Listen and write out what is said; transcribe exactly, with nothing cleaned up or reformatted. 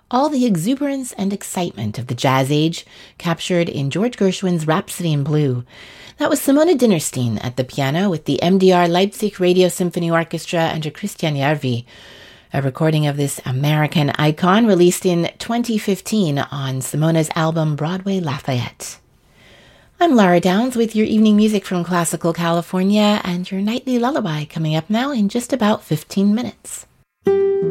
all the exuberance and excitement of the jazz age captured in George Gershwin's Rhapsody in Blue. That was Simone Dinnerstein at the piano with the M D R Leipzig Radio Symphony Orchestra under Christian Järvi. A recording of this American icon released in twenty fifteen on Simone's album Broadway Lafayette. I'm Lara Downs with your evening music from Classical California and your nightly lullaby coming up now in just about fifteen minutes.